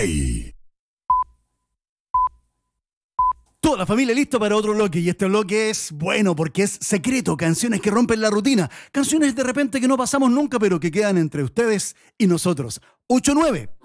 Toda la familia lista para otro bloque y este bloque es bueno porque es secreto, canciones que rompen la rutina, canciones de repente que no pasamos nunca pero que quedan entre ustedes y nosotros. 89